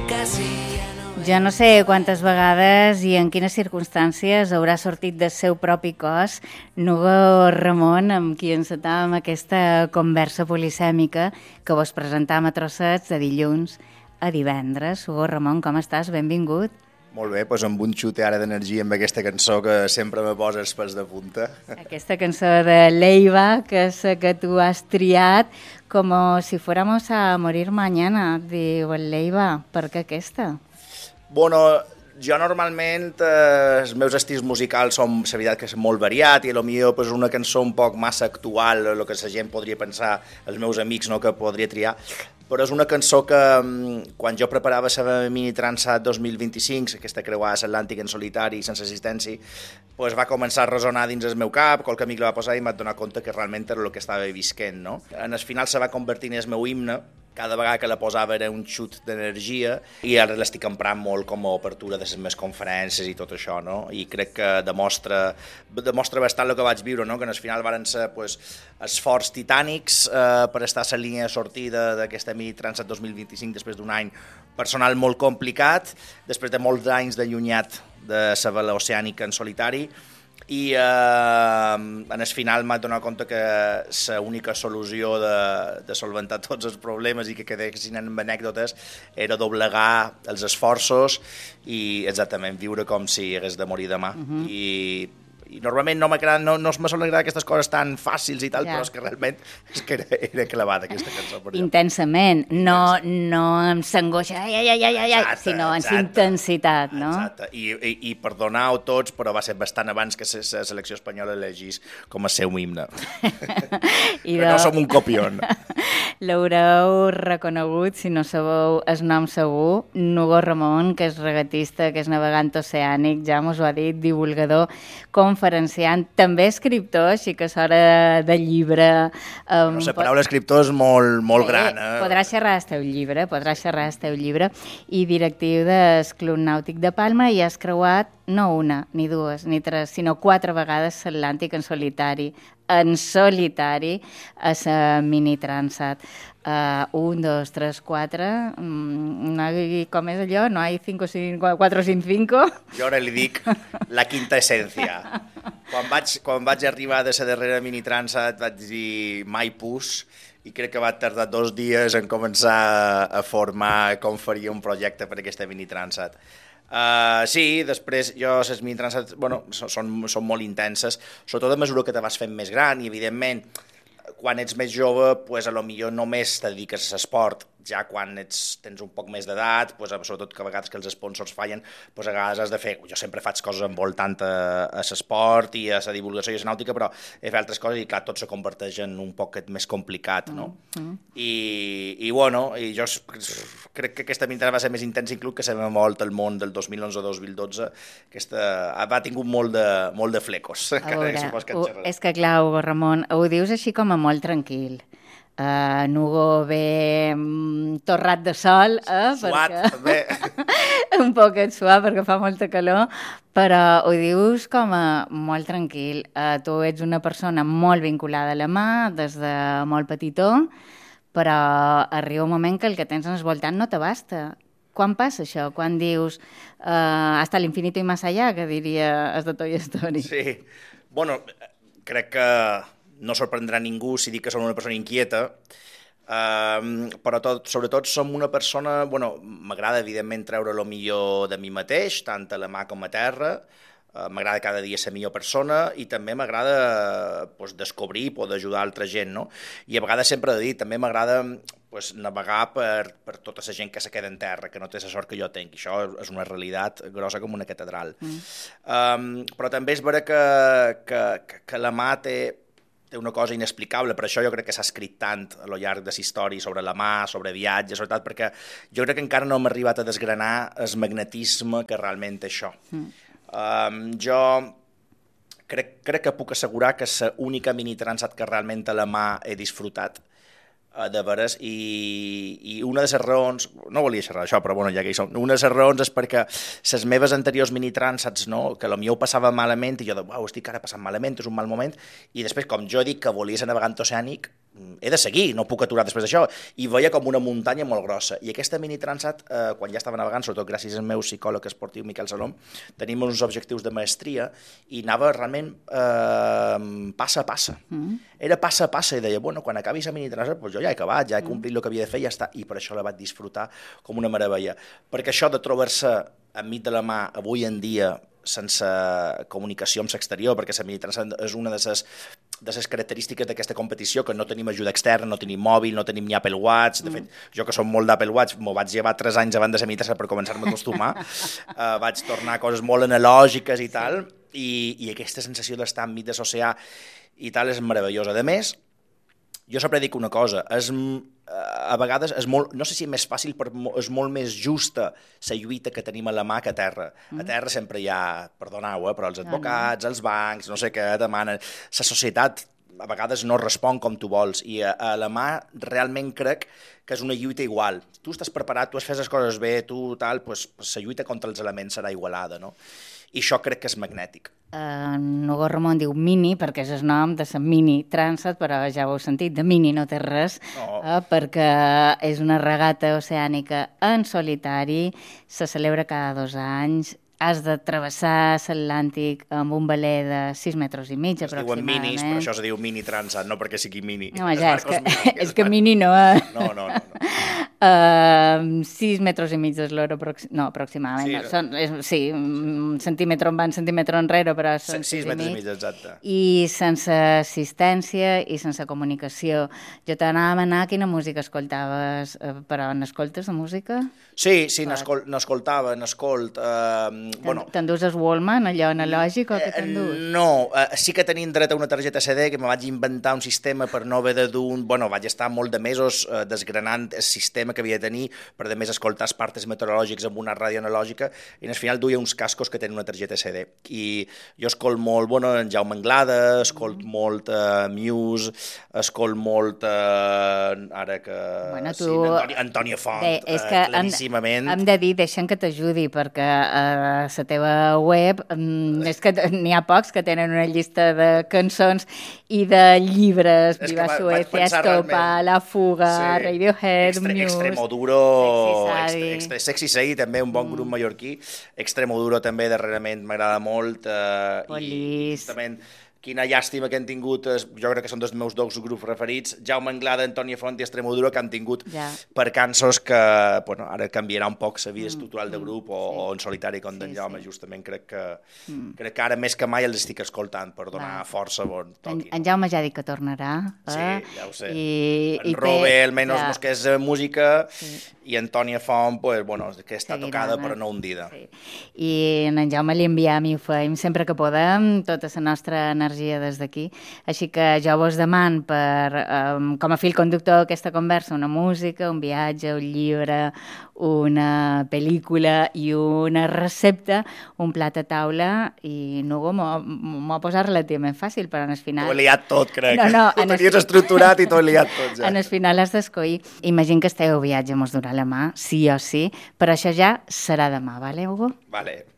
Jo no sé quantes vegades i en quines circumstàncies haurà sortit del seu propi cos Nugo Ramon, amb qui encetàvem aquesta conversa polisèmica que vos presentàvem a trossets de dilluns a divendres. Hugo Ramon, com estàs? Benvingut. Molt bé, doncs amb un xute ara d'energia amb aquesta cançó que sempre me posa els pèls de punta. Aquesta cançó de Leiva, que és que tu has triat com si fuéramos a morir mañana, diu el Leiva. Per què aquesta? Bueno, jo normalment els meus estils musicals són, la veritat, que és molt variat i potser pues, una cançó un poc massa actual, el que la gent podria pensar, els meus amics, no, que podria triar, però és una cançó que quan jo preparava la Mini Transat 2025, aquesta creuada l'Atlàntic en solitari, sense assistència, pues va començar a resonar dins el meu cap, qualque amic la va posar i m'ha donat compte que realment era el que estava visquent, no? En el final se va convertir en el meu himne, cada vegada que la posava era un xut d'energia i ara l'estic emprant molt com a obertura de les meves conferències i tot això, no? I crec que demostra bastant el que vaig viure, no? Que al final van ser pues, esforços titànics per estar a la línia de sortida d'aquesta Mini Transat 2025 després d'un any personal molt complicat, després de molts anys d'allunyat de la vela oceànica en solitari, i en el final m'ha donat compte que l'única solució de solventar tots els problemes i que quedessin en anècdotes era doblegar els esforços i exactament viure com si hagués de morir demà. I normalment no me solen agradar aquestes coses tan fàcils i tal, ja. Però és que realment era clavada aquesta cançó. Intensament, no amb s'angoixa, sinó amb intensitat, no? Exacte, i perdoneu tots, però va ser bastant abans que la selecció espanyola elegís com a seu himne. No som un copion. L'haureu reconegut, si no sabeu el nom segur, Nugo Ramon, que és regatista, que és navegant oceànic, ja mos ho ha dit, divulgador, conferenciant, també escriptor, així que s'hora de llibre. La paraula escriptor és molt gran. Podràs xerrar el teu llibre, i directiu del Club Nàutic de Palma, i has creuat no una, ni dues, ni tres, sinó 4 vegades l'Atlàntic en solitari a la Mini Transat. 1, 2, 3, 4, com és allò? No hay 5 sin 4 sin 5? Jo ara li dic la quinta essència. Quan vaig arribar de la darrera Mini Transat vaig dir mai pus, i crec que va tardar 2 dies en començar a formar com faria un projecte per aquesta Mini Transat. Sí, després les Mini Transat són molt intenses, sobretot a mesura que te vas fent més gran i evidentment quan ets més jove, pues, a lo millor només te dediques a l'esport. Ja quan tens un poc més d'edat, pues, sobretot que a vegades que els sponsors fallen, pues, a vegades has de fer... Jo sempre faig coses envoltant a l'esport i a la divulgació i a la nàutica, però he fet altres coses i clar, tot se converteix en un poquet més complicat, no? I jo crec que aquesta minta va ser més intensa inclús que se m'ha molt el món del 2011-2012. Va tingut molt de flecos. És que clar, Hugo Ramon, ho dius així com a molt tranquil. Nugo ve torrat de sol, suat, també. Un poquet suat perquè fa molta calor, però ho dius com a molt tranquil. Tu ets una persona molt vinculada a la mà des de molt petitó, però arriba un moment que el que tens en el voltant no t'abasta. Quan passa això? Quan dius hasta l'infinito i más allá, que diria el de Toy Story? Sí, crec que no sorprendrà ningú si dic que som una persona inquieta, però sobretot som una persona... M'agrada, evidentment, treure el millor de mi mateix, tant a la mà com a terra, m'agrada cada dia ser millor persona i també m'agrada descobrir i poder ajudar altra gent, no? I a vegades sempre he de dir, també m'agrada navegar per tota la gent que se queda en terra, que no té la sort que jo tinc. Això és una realitat grossa com una catedral. Però també és vera que la mà té una cosa inexplicable, per això jo crec que s'ha escrit tant a lo llarg de la història sobre la mà, sobre viatges, sobretot perquè jo crec que encara no hem arribat a desgranar el magnetisme que realment té això. Jo crec que puc assegurar que és l'única Mini Transat que realment a la mà he disfrutat de veres, i una de les raons, no volia xerrar això, però ja que hi som, una de les raons és perquè les meves anteriors Mini Transats, no, que potser ho passava malament, i jo estic ara passant malament, és un mal moment, i després, com jo dic que volia ser navegant oceànic, he de seguir, no puc aturar després d'això, i veia com una muntanya molt grossa, i aquesta mini Transat, quan ja estava navegant, sobretot gràcies al meu psicòleg esportiu Miquel Salom, tenim uns objectius de maestria, i anava realment passa a passa. Era passa a passa, i deia, bueno, quan acabi la mini Transat, doncs jo ja he acabat, ja he complit el que havia de fer, i ja està, i per això la vaig disfrutar com una meravella, perquè això de trobar-se enmig de la mà avui en dia sense comunicació amb l'exterior, perquè la mini Transat és una de les característiques d'aquesta competició, que no tenim ajuda externa, no tenim mòbil, no tenim ni Apple Watch. De fet, jo que som molt d'Apple Watch, m'ho vaig llevar 3 anys abans de la mini Transat per començar-me a acostumar. Vaig tornar a coses molt analògiques i tal, i aquesta sensació d'estar enmig de l'oceà i tal és meravellosa. A més, jo sempre dic una cosa, a vegades és molt, no sé si és més fàcil, però és molt més justa la lluita que tenim a la mà que a terra. A terra sempre hi ha, perdoneu, però els advocats, els bancs, no sé què, demanen. La societat a vegades no respon com tu vols, i a la mà realment crec que és una lluita igual. Tu estàs preparat, tu has fet les coses bé, tu tal, doncs la lluita contra els elements serà igualada, no? I això crec que és magnètic. Hugo Ramon diu mini perquè és el nom de la mini Transat, però ja ho heu sentit, de mini no té res, perquè és una regata oceànica en solitari, se celebra cada 2 anys, has de travessar l'Atlàntic amb un veler de 6 metres i mig, aproximadament. Es diuen minis, però això es diu mini Transat, no perquè sigui mini. No, ja, és que mini no... No. 6 metres i mig d'eslora, no, aproximadament. Sí, un centímetre en va, un centímetre enrere, però són 6 metres i mig, exacte. I sense assistència i sense comunicació. Jo t'anava a demanar quina música escoltaves, però n'escoltes de música? Sí, n'escoltava, n'escolt. T'endús el Wallman, allò analògic, o què t'endús? No, sí que tenim dret a una targeta CD, que me vaig inventar un sistema per no haver de dur... Vaig estar molt de mesos desgranant el sistema que havia de tenir, per a més escoltar els partes meteorològics amb una ràdio analògica, i al final duia uns cascos que tenen una targeta CD. I jo escolt molt, en Jaume Anglada, escolt molt Muse, escolt molt, ara que... Antònia Font, claríssimament. Hem de dir, deixa'm que t'ajudi, perquè a la teva web és que n'hi ha pocs que tenen una llista de cançons i de llibres, Viva Suecia, Estopa, La Fuga, Radiohead, Muse... Extremoduro, Sexy Say, també un bon grup mallorquí, Extremoduro també darrerament m'agrada molt, Police. I justament quina llàstima que han tingut, jo crec que són dels meus 2 grups preferits, Jaume Anglada, Antònia Font i Extremoduro, que han tingut percanços que ara canviarà un poc la vida estructural de grup o en solitari com d'en Jaume, justament crec que ara més que mai els estic escoltant per donar força on toqui. En Jaume ja ha dit que tornarà. Sí, ja ho sé. En Robe, almenys mos que és música, i Antònia Font, que està tocada però no hundida. I en Jaume li enviem i ho fem sempre que podem, tota la nostra energia des d'aquí. Així que jo vos deman com a fil conductor d'aquesta conversa, una música, un viatge, un llibre, una pel·lícula i una recepta, un plat a taula, i Nugo m'ho ha posat relativament fàcil, però en el final... T'ho he liat tot, crec. Ho tenies estructurat i t'ho he liat tot, ja. En el final has d'escollir. Imagina que esteu a viatge, mos durà la mà, sí o sí, però això ja serà demà, vale, Hugo? Vale.